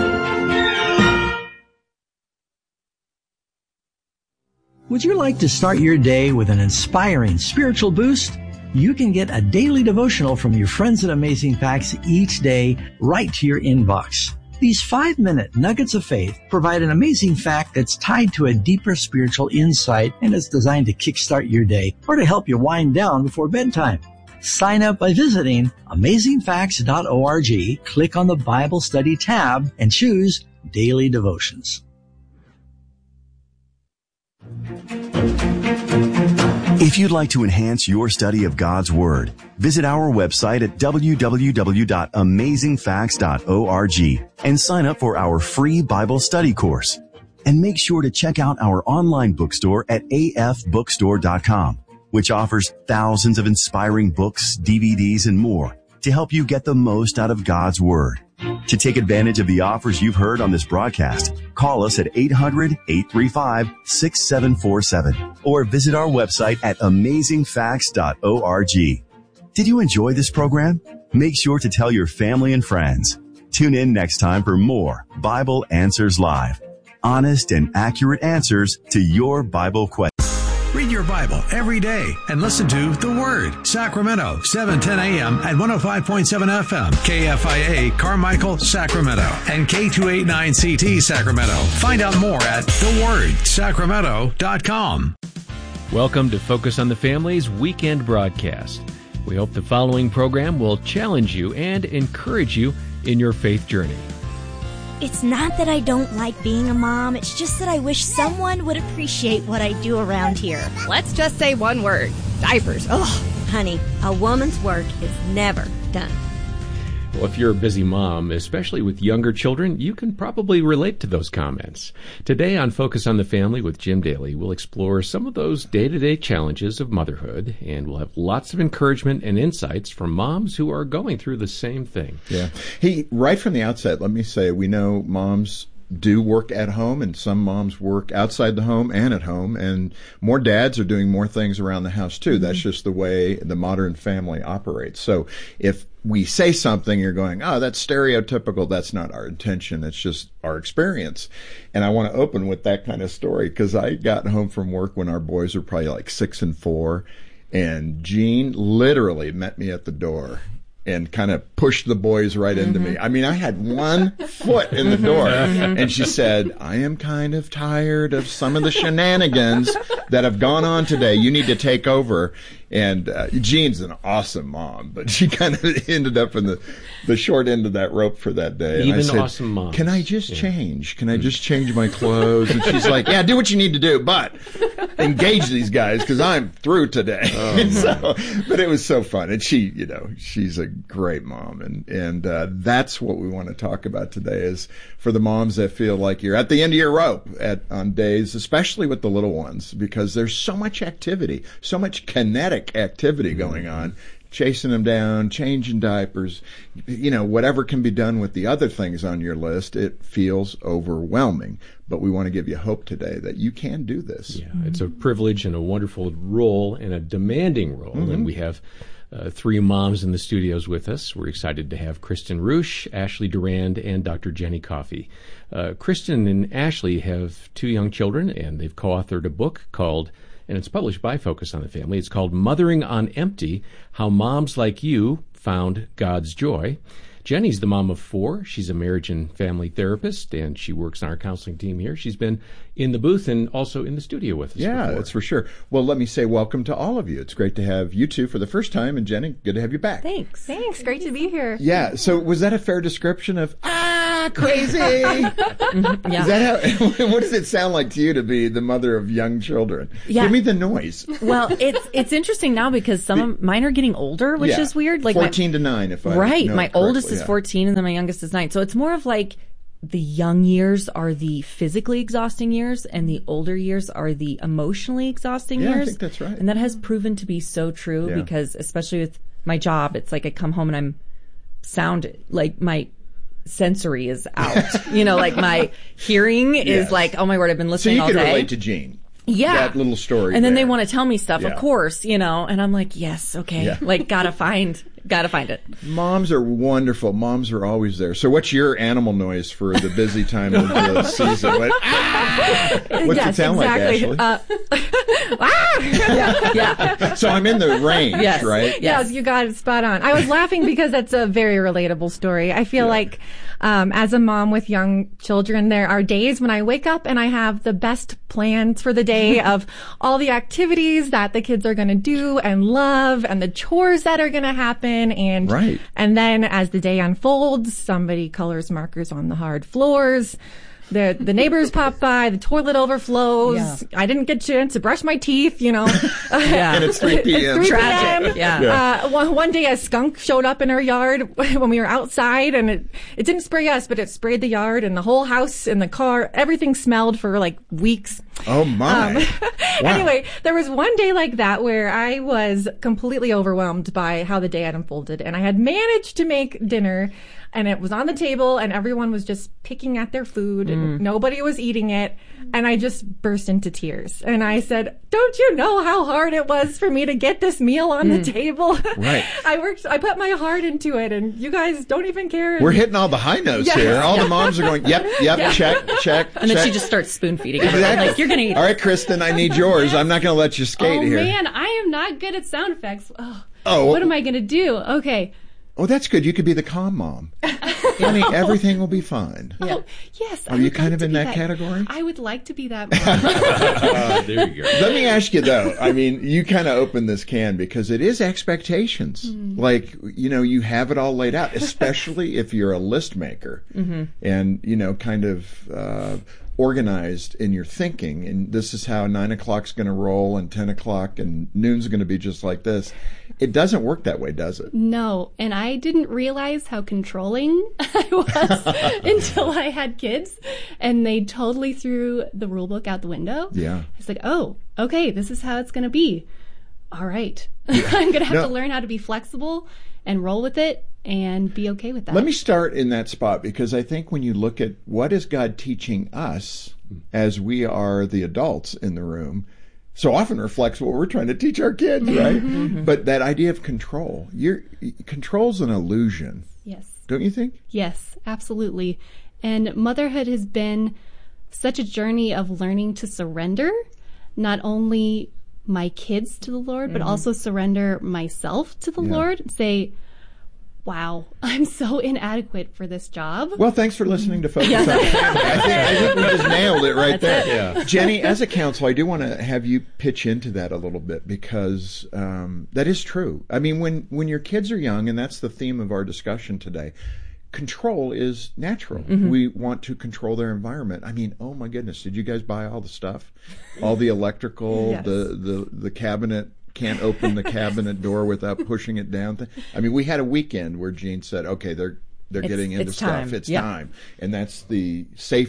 S5: Would you like to start your day with an inspiring spiritual boost? You can get a daily devotional from your friends at Amazing Facts each day right to your inbox. These 5-minute nuggets of faith provide an amazing fact that's tied to a deeper spiritual insight, and it's designed to kickstart your day or to help you wind down before bedtime. Sign up by visiting amazingfacts.org, click on the Bible Study tab, and choose Daily Devotions.
S1: If you'd like to enhance your study of God's Word, visit our website at www.amazingfacts.org and sign up for our free Bible study course. And make sure to check out our online bookstore at afbookstore.com, which offers thousands of inspiring books, DVDs, and more to help you get the most out of God's Word. To take advantage of the offers you've heard on this broadcast, call us at 800-835-6747 or visit our website at amazingfacts.org. Did you enjoy this program? Make sure to tell your family and friends. Tune in next time for more Bible Answers Live. Honest and accurate answers to your Bible questions.
S17: Read your Bible every day and listen to The Word, Sacramento, 7:10 a.m. at 105.7 FM, KFIA, Carmichael, Sacramento, and K289CT, Sacramento. Find out more at thewordsacramento.com.
S18: Welcome to Focus on the Family's weekend broadcast. We hope the following program will challenge you and encourage you in your faith journey.
S19: It's not that I don't like being a mom, it's just that I wish someone would appreciate what I do around here.
S20: Let's just say one word. Diapers.
S19: Ugh, honey, a woman's work is never done.
S18: Well, if you're a busy mom, especially with younger children, you can probably relate to those comments. Today on Focus on the Family with Jim Daly, we'll explore some of those day-to-day challenges of motherhood, and we'll have lots of encouragement and insights from moms who are going through the same thing.
S21: Yeah. Hey, right from the outset, let me say, we know moms do work at home, and some moms work outside the home and at home, and more dads are doing more things around the house too. Mm-hmm. That's just the way the modern family operates. So if we say something, you're going, oh, that's stereotypical. That's not our intention. It's just our experience. And I want to open with that kind of story because I got home from work when our boys were probably like 6 and 4, and Jean literally met me at the door and kind of pushed the boys right into me. I mean, I had one foot in the door. And she said, I am kind of tired of some of the shenanigans that have gone on today. You need to take over. And Jean's an awesome mom, but she kind of ended up in the short end of that rope for that day.
S18: Even
S21: and I said,
S18: awesome moms.
S21: Can I just change? Can I just change my clothes? And she's like, yeah, do what you need to do, but engage these guys because I'm through today. But it was so fun. And she, she's a great mom. And that's what we want to talk about today is for the moms that feel like you're at the end of your rope on days, especially with the little ones, because there's so much activity, so much kinetic activity going on, chasing them down, changing diapers, whatever can be done with the other things on your list, it feels overwhelming. But we want to give you hope today that you can do this.
S18: Yeah, it's a privilege and a wonderful role and a demanding role. Mm-hmm. And we have 3 moms in the studios with us. We're excited to have Kristen Roosh, Ashley Durand, and Dr. Jenny Coffey. Kristen and Ashley have 2 young children, and they've co-authored a book called, and it's published by Focus on the Family. It's called Mothering on Empty, How Moms Like You Found God's Joy. Jenny's the mom of 4. She's a marriage and family therapist, and she works on our counseling team here. She's been in the booth and also in the studio with us
S21: Yeah,
S18: before.
S21: that's for sure. Well, let me say welcome to all of you. It's great to have you two for the first time, and Jenny, good to have you back.
S2: Thanks. Great to be here.
S21: Yeah, so was that a fair description of, crazy?
S2: Yeah.
S21: Is that how, what does it sound like to you to be the mother of young children?
S2: Yeah.
S21: Give me the noise.
S2: Well, it's interesting now because some of mine are getting older, which is weird. Like
S21: 14 to 9, if I know
S2: my
S21: it
S2: oldest
S21: correctly,
S2: is 14 and then my youngest is 9. So it's more of like the young years are the physically exhausting years and the older years are the emotionally exhausting years.
S21: I think that's right.
S2: And that has proven to be so true because especially with my job, it's like I come home and I'm like my sensory is out. Like my hearing is like, oh my word, I've been listening all day.
S21: So you can relate to Jean.
S2: Yeah.
S21: That little story.
S2: And then
S21: there.
S2: they want to tell me stuff, of course, and I'm like, yes, okay.
S21: Yeah.
S2: Like, gotta find it.
S21: Moms are wonderful. Moms are always there. So what's your animal noise for the busy time of the season? What's it sound like, Ashley?
S2: Yeah.
S21: So I'm in the range, right?
S20: Yes, you got it spot on. I was laughing because that's a very relatable story. I feel like as a mom with young children, there are days when I wake up and I have the best plans for the day of all the activities that the kids are going to do and love and the chores that are going to happen. And then as the day unfolds, somebody colors markers on the hard floors. The neighbors pop by, the toilet overflows. Yeah. I didn't get a chance to brush my teeth,
S21: And it's 3 p.m.
S2: It's tragic. Yeah.
S20: One day a skunk showed up in our yard when we were outside and it didn't spray us, but it sprayed the yard and the whole house and the car. Everything smelled for like weeks.
S21: Oh my.
S20: Wow. Anyway, there was one day like that where I was completely overwhelmed by how the day had unfolded and I had managed to make dinner. And it was on the table and everyone was just picking at their food and nobody was eating it. And I just burst into tears. And I said, don't you know how hard it was for me to get this meal on the table?
S21: Right.
S20: I put my heart into it and you guys don't even care.
S21: We're hitting all the high notes here. All the moms are going, yep, check.
S2: And then she just starts spoon feeding.
S21: Exactly.
S2: Like, you're going to eat
S21: All right, Kristen, I need yours. I'm not going to let you skate here.
S22: Oh man, I am not good at sound effects. What am I going to do? Okay.
S21: Oh, that's good. You could be the calm mom. Honey, everything will be fine.
S22: Yeah. Oh, yes.
S21: Are you kind of in that category?
S22: I would like to be that mom.
S18: There you go.
S21: Let me ask you, though. I mean, you kind of opened this can because it is expectations. Like, you have it all laid out, especially if you're a list maker and, kind of organized in your thinking. And this is how 9 o'clock's going to roll and 10 o'clock and noon's going to be just like this. It doesn't work that way, does it?
S22: No, and I didn't realize how controlling I was until I had kids, and they totally threw the rule book out the window.
S21: Yeah.
S22: It's like, oh, okay, this is how it's going to be. All right. I'm going to have to learn how to be flexible and roll with it and be okay with that.
S21: Let me start in that spot because I think when you look at what is God teaching us as we are the adults in the room, so often reflects what we're trying to teach our kids, right? But that idea of control, control's an illusion.
S22: Yes.
S21: Don't you think?
S22: Yes, absolutely. And motherhood has been such a journey of learning to surrender, not only my kids to the Lord, but also surrender myself to the Lord. Say, wow, I'm so inadequate for this job.
S21: Well, thanks for listening to Focus on Family. I think we just nailed it right there. Yeah. Jenny, as a counselor, I do want to have you pitch into that a little bit because that is true. I mean, when your kids are young, and that's the theme of our discussion today, control is natural. We want to control their environment. I mean, oh my goodness, did you guys buy all the stuff? All the electrical, the cabinet, can't open the cabinet door without pushing it down. I mean, we had a weekend where Jean said, okay, they're getting into stuff. It's time. And that's the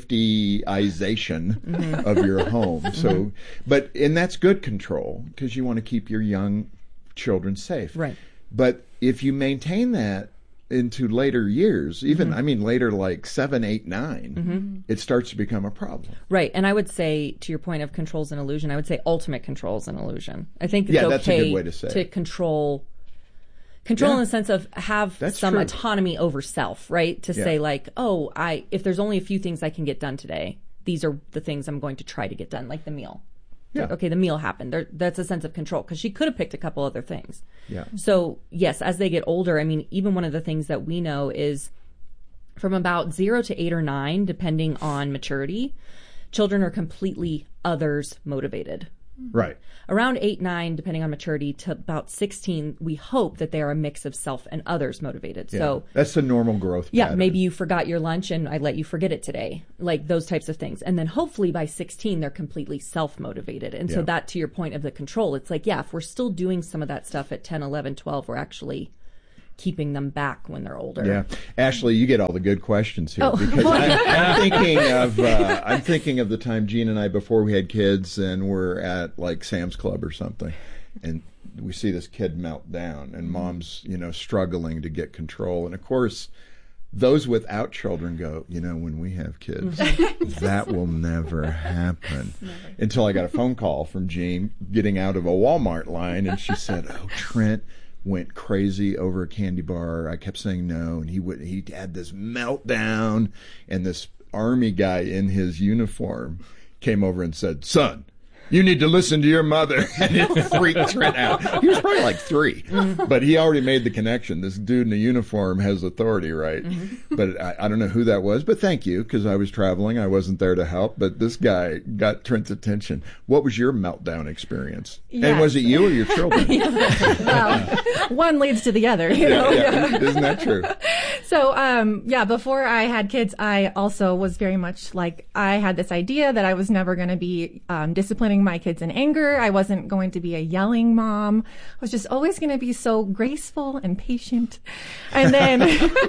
S21: safetyization of your home. So, and that's good control because you want to keep your young children safe.
S2: Right.
S21: But if you maintain that into later years, even, I mean, later like 7, 8, 9, it starts to become a problem.
S2: Right. And I would say, to your point of control's an illusion, I would say ultimate control's an illusion. I think it's
S21: that's a good way to say
S2: to control in the sense of have some autonomy over self, right? To say like, oh, if there's only a few things I can get done today, these are the things I'm going to try to get done, like the meal.
S21: Yeah.
S2: Like, okay, the meal happened. That's a sense of control because she could have picked a couple other things.
S21: Yeah.
S2: So yes, as they get older, I mean, even one of the things that we know is from about 0 to 8 or 9, depending on maturity, children are completely others motivated.
S21: Right.
S2: Around 8, 9, depending on maturity, to about 16, we hope that they are a mix of self and others motivated.
S21: Yeah.
S2: So
S21: that's the normal growth
S2: yeah,
S21: pattern.
S2: maybe you forgot your lunch and I let you forget it today. Like those types of things. And then hopefully by 16, they're completely self-motivated. And so that, to your point of the control, it's like, yeah, if we're still doing some of that stuff at 10, 11, 12, we're actually keeping them back when they're older.
S21: Yeah, Ashley, you get all the good questions here because I'm thinking of the time Gene and I, before we had kids, and we're at like Sam's Club or something, and we see this kid melt down, and mom's struggling to get control, and of course, those without children go, when we have kids, that will never happen. Never. Until I got a phone call from Gene getting out of a Walmart line, and she said, "Oh, Trent went crazy over a candy bar. I kept saying no, and he had this meltdown, and this army guy in his uniform came over and said, 'Son, you need to listen to your mother.'" And it freaked Trent out. He was probably like 3, but he already made the connection. This dude in a uniform has authority, right? But I don't know who that was, but thank you, because I was traveling. I wasn't there to help, but this guy got Trent's attention. What was your meltdown experience? Yes. And was it you or your children?
S20: Well, one leads to the other, you know?
S21: Yeah. Isn't that true?
S20: So, before I had kids, I also was very much like, I had this idea that I was never going to be disciplining my kids in anger. I wasn't going to be a yelling mom. I was just always going to be so graceful and patient. And then, and then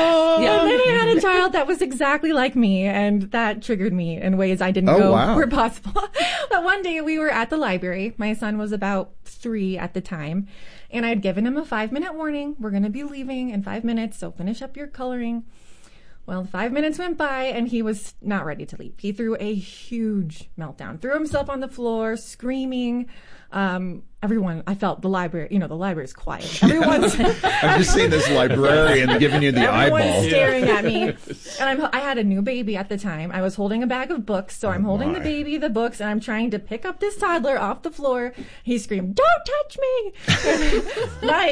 S20: I had a child that was exactly like me, and that triggered me in ways I didn't know were possible. But one day we were at the library. My son was about 3 at the time, and I had given him a 5-minute warning. We're going to be leaving in 5 minutes, so finish up your coloring. Well, 5 minutes went by, and he was not ready to leave. He threw a huge meltdown, threw himself on the floor, screaming. Everyone, I felt the library, the library is quiet. Everyone's.
S21: I'm just seeing this librarian giving you the eyeball.
S20: Everyone's staring at me. And I had a new baby at the time. I was holding a bag of books, so I'm holding the baby, the books, and I'm trying to pick up this toddler off the floor. He screamed, "Don't touch me!" My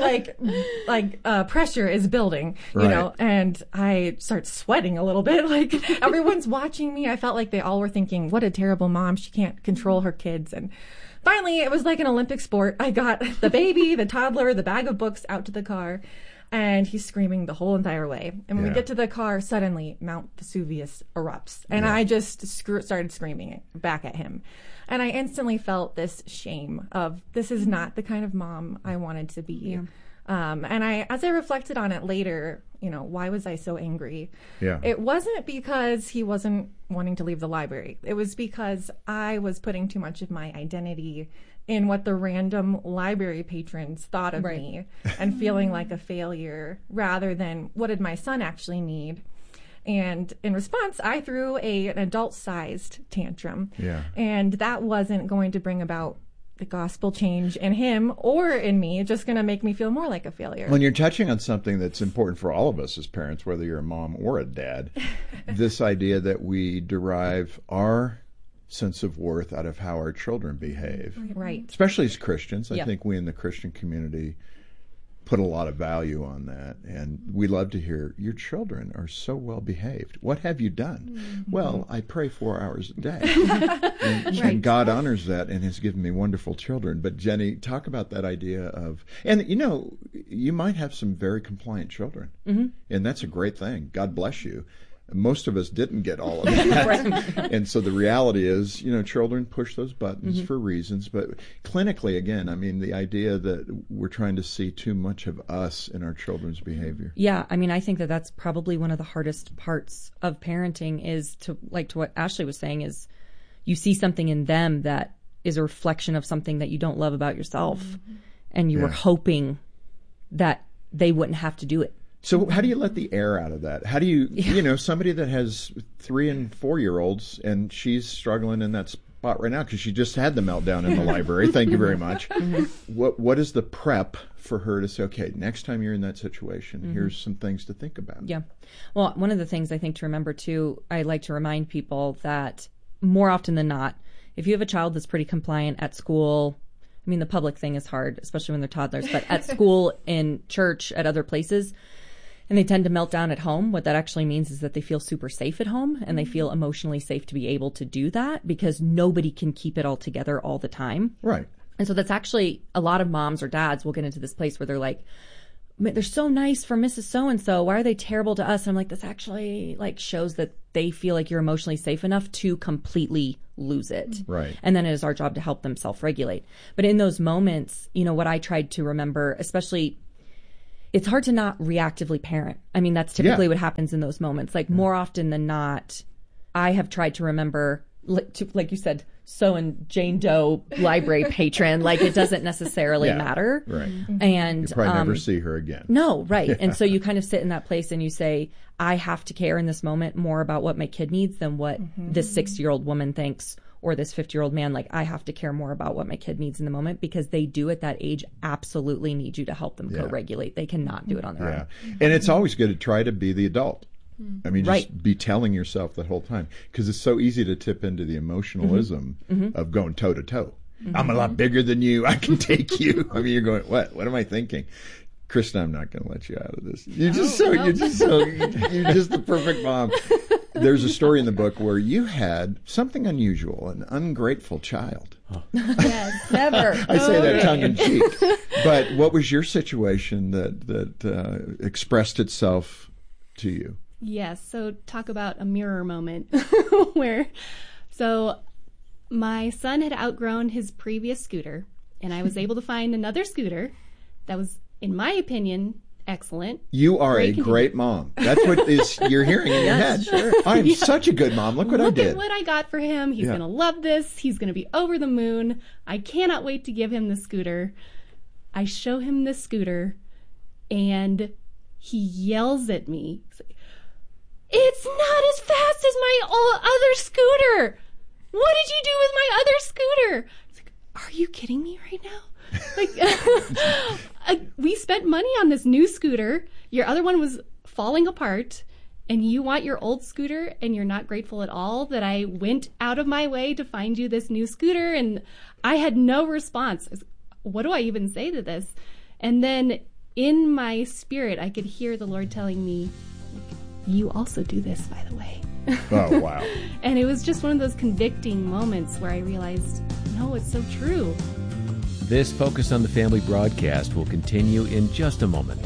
S20: inner, pressure is building, you know, and I start sweating a little bit. Like, everyone's watching me. I felt like they all were thinking, what a terrible mom. She can't control her kids. And finally, it was like an Olympic sport. I got the baby, the toddler, the bag of books out to the car, and he's screaming the whole entire way. And when we get to the car, suddenly Mount Vesuvius erupts. And I just started screaming back at him. And I instantly felt this shame of, this is not the kind of mom I wanted to be. Yeah. And as I reflected on it later, why was I so angry?
S21: Yeah.
S20: It wasn't because he wasn't wanting to leave the library. It was because I was putting too much of my identity in what the random library patrons thought of me and feeling like a failure rather than what did my son actually need. And in response, I threw an adult-sized tantrum.
S21: Yeah.
S20: And that wasn't going to bring about the gospel change in him or in me. It's just going to make me feel more like a failure.
S21: When you're touching on something that's important for all of us as parents, whether you're a mom or a dad, this idea that we derive our sense of worth out of how our children behave.
S20: Right.
S21: Especially as Christians. I think we in the Christian community put a lot of value on that. And we love to hear, your children are so well behaved. What have you done? Mm-hmm. Well, I pray 4 hours a day. and God honors that and has given me wonderful children. But Jenny, talk about that idea of, and you might have some very compliant children. Mm-hmm. And that's a great thing. God bless you. Most of us didn't get all of that. And so the reality is, children push those buttons for reasons. But clinically, again, the idea that we're trying to see too much of us in our children's behavior.
S2: Yeah, I think that that's probably one of the hardest parts of parenting is to what Ashley was saying is you see something in them that is a reflection of something that you don't love about yourself. Mm-hmm. And you were hoping that they wouldn't have to do it.
S21: So how do you let the air out of that? How do you, somebody that has 3 and 4-year-olds and she's struggling in that spot right now because she just had the meltdown in the library. Thank you very much. Mm-hmm. What is the prep for her to say, okay, next time you're in that situation, here's some things to think about?
S2: Yeah. Well, one of the things I think to remember too, I like to remind people that more often than not, if you have a child that's pretty compliant at school, I mean, the public thing is hard, especially when they're toddlers, but at school, in church, at other places, and they tend to melt down at home, what that actually means is that they feel super safe at home and they feel emotionally safe to be able to do that because nobody can keep it all together all the time.
S21: Right.
S2: And so that's actually, a lot of moms or dads will get into this place where they're like, they're so nice for Mrs. So-and-so. Why are they terrible to us? And I'm like, this actually like shows that they feel like you're emotionally safe enough to completely lose it.
S21: Right.
S2: And then it is our job to help them self-regulate. But in those moments, you know, what I tried to remember, especially, it's hard to not reactively parent. I mean, that's typically what happens in those moments. Like more often than not, I have tried to remember, like you said, so and Jane Doe library patron, like it doesn't necessarily matter.
S21: Right.
S2: And
S21: you probably never see her again.
S2: No, right. And so you kind of sit in that place and you say, I have to care in this moment more about what my kid needs than what this 60-year-old woman thinks or this 50-year-old man. Like, I have to care more about what my kid needs in the moment because they do at that age absolutely need you to help them co-regulate. They cannot do it on their own.
S21: And it's always good to try to be the adult. I mean, just be telling yourself the whole time, because it's so easy to tip into the emotionalism of going toe to toe. I'm a lot bigger than you. I can take you. I mean, you're going, what? What am I thinking? Kristen, I'm not going to let you out of this. You're just you're just the perfect mom. There's a story in the book where you had something unusual, an ungrateful child.
S2: Yes, never.
S21: I say that tongue in cheek. But what was your situation that expressed itself to you?
S22: Yes. So talk about a mirror moment so my son had outgrown his previous scooter and I was able to find another scooter that was, in my opinion, excellent.
S21: You are a great mom. That's what you're hearing in your head. Sure. I'm such a good mom. Look what I did.
S22: Look at what I got for him. He's going to love this. He's going to be over the moon. I cannot wait to give him the scooter. I show him the scooter and he yells at me. It's not as fast as my other scooter. What did you do with my other scooter? It's like, are you kidding me right now? Like, we spent money on this new scooter. Your other one was falling apart, and you want your old scooter, and you're not grateful at all that I went out of my way to find you this new scooter. And I had no response. What do I even say to this? And then in my spirit, I could hear the Lord telling me, you also do this, by the way.
S21: Oh, wow.
S22: And it was just one of those convicting moments where I realized, no, it's so true.
S18: This Focus on the Family broadcast will continue in just a moment.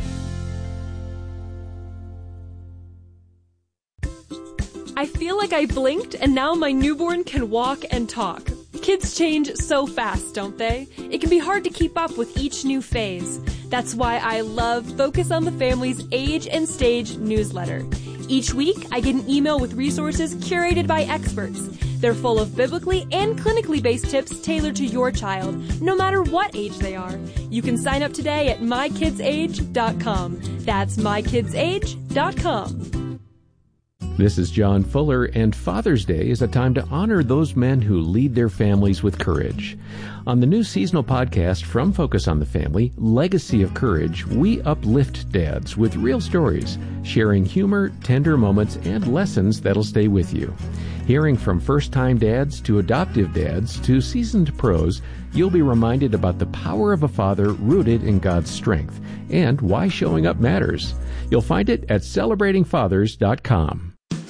S3: I feel like I blinked and now my newborn can walk and talk. Kids change so fast, don't they? It can be hard to keep up with each new phase. That's why I love Focus on the Family's Age and Stage newsletter. Each week, I get an email with resources curated by experts. They're full of biblically and clinically based tips tailored to your child, no matter what age they are. You can sign up today at mykidsage.com. That's mykidsage.com.
S18: This is John Fuller, and Father's Day is a time to honor those men who lead their families with courage. On the new seasonal podcast from Focus on the Family, Legacy of Courage, we uplift dads with real stories, sharing humor, tender moments, and lessons that'll stay with you. Hearing from first-time dads to adoptive dads to seasoned pros, you'll be reminded about the power of a father rooted in God's strength and why showing up matters. You'll find it at celebratingfathers.com.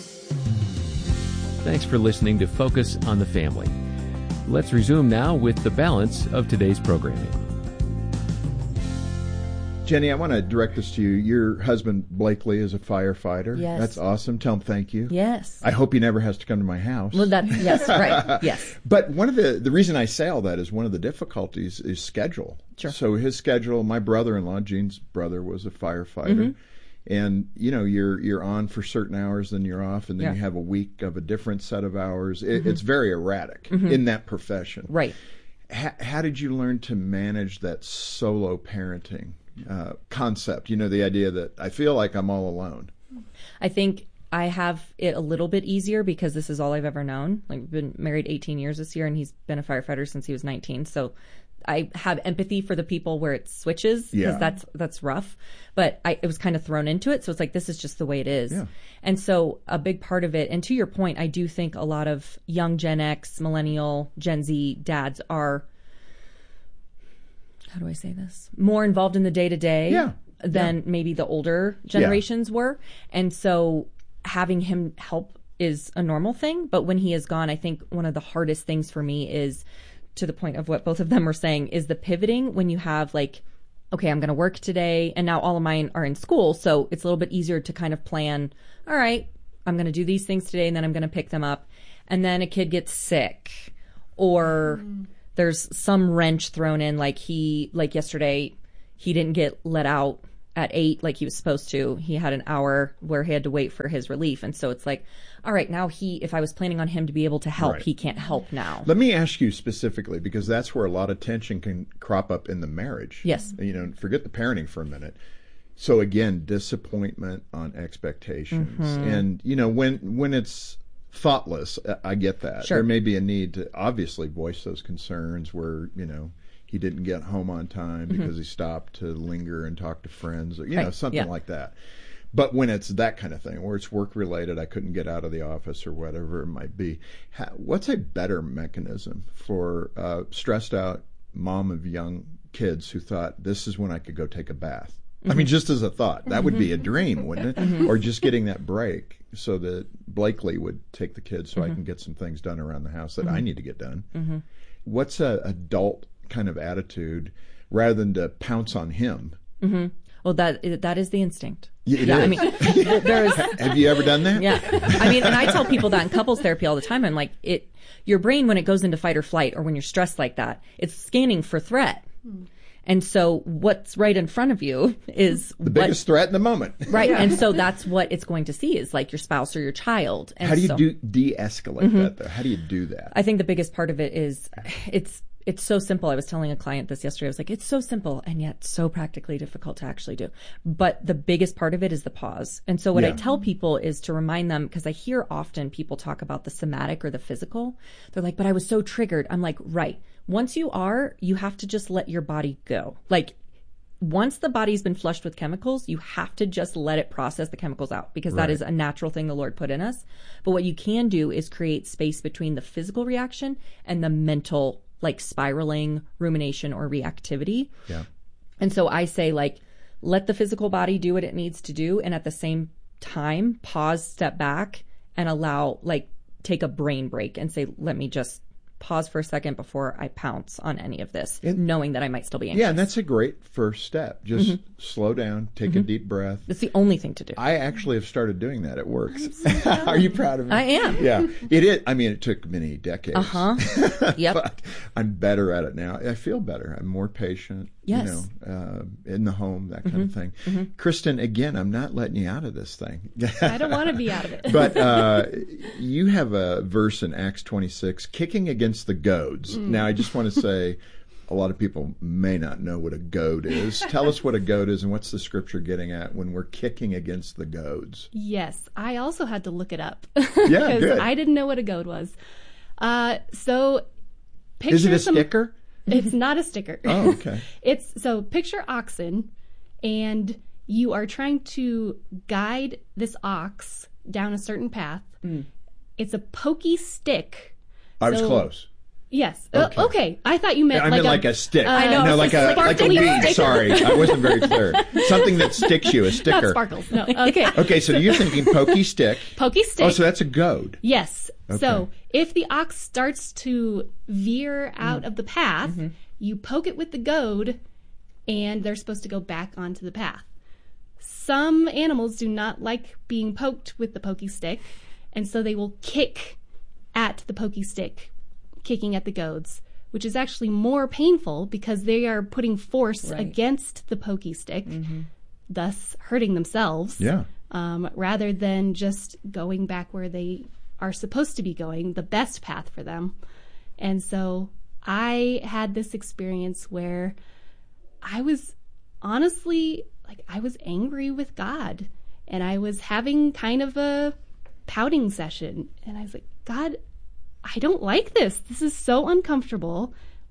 S18: Thanks for listening to Focus on the Family. Let's resume now with the balance of today's programming.
S21: Jenny, I want to direct this to you. Your husband, Blakely, is a firefighter.
S2: Yes.
S21: That's awesome. Tell him thank you.
S2: Yes.
S21: I hope he never has to come to my house.
S2: Well, yes, right. Yes.
S21: But one of the reason I say all that is one of the difficulties is schedule.
S2: Sure.
S21: So his schedule, my brother-in-law, Gene's brother, was a firefighter.
S2: Mm-hmm.
S21: And, you know, you're on for certain hours, then you're off, and then you have a week of a different set of hours. It's very erratic in that profession.
S2: Right.
S21: How did you learn to manage that solo parenting concept? You know, the idea that I feel like I'm all alone.
S2: I think I have it a little bit easier because this is all I've ever known. Like, we've been married 18 years this year, and he's been a firefighter since he was 19. So I have empathy for the people where it switches because that's rough, but it was kind of thrown into it. So it's like, this is just the way it is. Yeah. And so a big part of it, and to your point, I do think a lot of young Gen X, millennial, Gen Z dads are, how do I say this? More involved in the day to day than maybe the older generations were. And so having him help is a normal thing. But when he is gone, I think one of the hardest things for me is, to the point of what both of them were saying, is the pivoting when you have like, okay, I'm going to work today, and now all of mine are in school. So it's a little bit easier to kind of plan, all right, I'm going to do these things today, and then I'm going to pick them up. And then a kid gets sick, or there's some wrench thrown in, like yesterday, he didn't get let out at 8 like he was supposed to. He had an hour where he had to wait for his relief. And so it's like, all right, now if I was planning on him to be able to help, he can't help now.
S21: Let me ask you specifically, because that's where a lot of tension can crop up in the marriage.
S2: Yes.
S21: Forget the parenting for a minute. So again, disappointment on expectations. And, when it's thoughtless, I get that.
S2: Sure.
S21: There may be a need to obviously voice those concerns where, he didn't get home on time because he stopped to linger and talk to friends, or, something like that. But when it's that kind of thing, where it's work-related, I couldn't get out of the office or whatever it might be, what's a better mechanism for a stressed-out mom of young kids who thought, this is when I could go take a bath? I mean, just as a thought, that would be a dream, wouldn't it? Or just getting that break so that Blakely would take the kids so I can get some things done around the house that I need to get done. What's an adult kind of attitude rather than to pounce on him?
S2: Well, that is the instinct.
S21: It is.
S2: I mean,
S21: have you ever done that?
S2: Yeah. I mean, and I tell people that in couples therapy all the time. I'm like, your brain, when it goes into fight or flight, or when you're stressed like that, it's scanning for threat. And so what's right in front of you is
S21: the biggest threat in the moment.
S2: Right. And so that's what it's going to see, is like your spouse or your child. And
S21: how do you de-escalate that, though? How do you do that?
S2: I think the biggest part of it is it's so simple. I was telling a client this yesterday. I was like, it's so simple and yet so practically difficult to actually do. But the biggest part of it is the pause. And so what I tell people is to remind them, because I hear often people talk about the somatic or the physical. They're like, but I was so triggered. I'm like, right. Once you have to just let your body go. Like, once the body's been flushed with chemicals, you have to just let it process the chemicals out, because that is a natural thing the Lord put in us. But what you can do is create space between the physical reaction and the mental, like spiraling, rumination, or reactivity.
S21: Yeah.
S2: And so I say, like, let the physical body do what it needs to do, and at the same time, pause, step back, and allow, like, take a brain break and say, let me just pause for a second before I pounce on any of this, knowing that I might still be anxious.
S21: Yeah, and that's a great first step. Just slow down, take a deep breath.
S2: It's the only thing to do.
S21: I actually have started doing that. It works. Are you proud of me?
S2: I am.
S21: Yeah, it is. I mean, it took many decades.
S2: Yep.
S21: But I'm better at it now. I feel better. I'm more patient.
S2: Yes.
S21: In the home, that kind of thing. Kristen, again, I'm not letting you out of this thing.
S22: I don't want to be out of it.
S21: But you have a verse in Acts 26, kicking against the goads. Now, I just want to say, a lot of people may not know what a goad is. Tell us what a goad is, and what's the scripture getting at when we're kicking against the goads?
S22: Yes, I also had to look it up.
S21: Yeah, good.
S22: I didn't know what a goad was. So picture
S21: is it a sticker?
S22: It's not a sticker.
S21: Oh, okay.
S22: So picture oxen, and you are trying to guide this ox down a certain path. It's a pokey stick.
S21: I was close.
S22: Yes. Okay. I thought you meant
S21: like a stick.
S22: I know.
S21: No, like a weed. Sorry, I wasn't very clear. Something that sticks you, a sticker.
S22: Not sparkles. No. Okay.
S21: Okay, so you're thinking pokey stick.
S22: Pokey stick.
S21: Oh, so that's a goad.
S22: Yes.
S21: Okay.
S22: So if the ox starts to veer out of the path, you poke it with the goad, and they're supposed to go back onto the path. Some animals do not like being poked with the pokey stick, and so they will kick at the pokey stick, kicking at the goads, which is actually more painful because they are putting force against the pokey stick, thus hurting themselves, rather than just going back where they are supposed to be going, the best path for them. And so I had this experience where I was honestly, I was angry with God, and I was having kind of a pouting session, and I was like, God, I don't like this. This is so uncomfortable.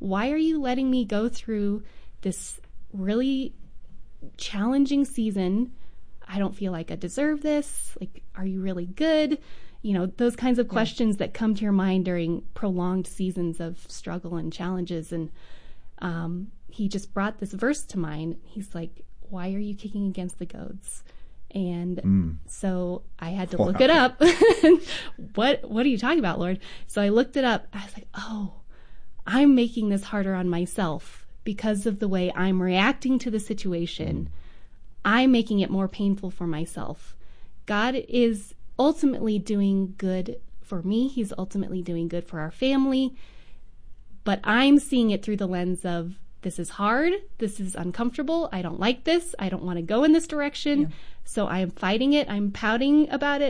S22: why are you letting me go through this really challenging season? I don't feel like I deserve this. Like, are you really good? You know, those kinds of questions that come to your mind during prolonged seasons of struggle and challenges. And he just brought this verse to mind. He's like, why are you kicking against the goads? And so I had to look it up. What are you talking about, Lord? So I looked it up. I was like, oh, I'm making this harder on myself because of the way I'm reacting to the situation. I'm making it more painful for myself. God is ultimately doing good for me. He's ultimately doing good for our family. But I'm seeing it through the lens of, this is hard. This is uncomfortable. I don't like this. I don't want to go in this direction. Yeah. So I am fighting it. I'm pouting about it.